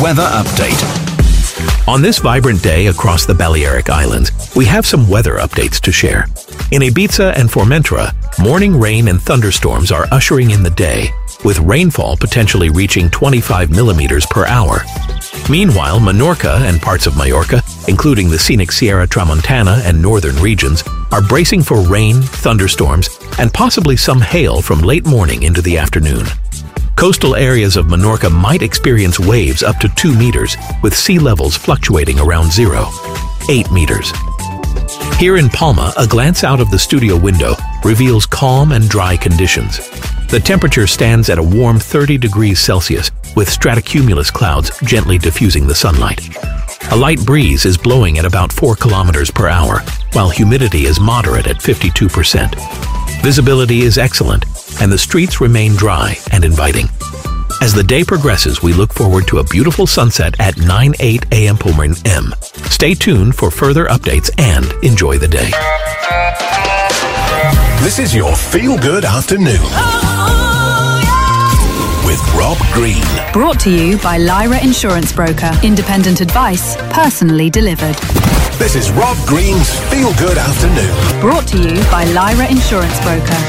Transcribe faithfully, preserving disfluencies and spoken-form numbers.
Weather update. On this vibrant day across the Balearic Islands, we have some weather updates to share. In Ibiza and Formentera, morning rain and thunderstorms are ushering in the day, with rainfall potentially reaching twenty-five millimeters per hour. Meanwhile, Menorca and parts of Majorca, including the scenic Sierra Tramontana and northern regions, are bracing for rain, thunderstorms, and possibly some hail from late morning into the afternoon. Coastal areas of Menorca might experience waves up to two meters, with sea levels fluctuating around zero, eight meters. Here in Palma, a glance out of the studio window reveals calm and dry conditions. The temperature stands at a warm thirty degrees Celsius, with stratocumulus clouds gently diffusing the sunlight. A light breeze is blowing at about four kilometers per hour, while humidity is moderate at fifty-two percent. Visibility is excellent, and the streets remain dry and inviting. As the day progresses, we look forward to a beautiful sunset at nine eight a m Palma M. Stay tuned for further updates and enjoy the day. This is your Feel Good Afternoon with Rob Green. Brought to you by Lyra Insurance Broker. Independent advice, personally delivered. This is Rob Green's Feel Good Afternoon. Brought to you by Lyra Insurance Broker.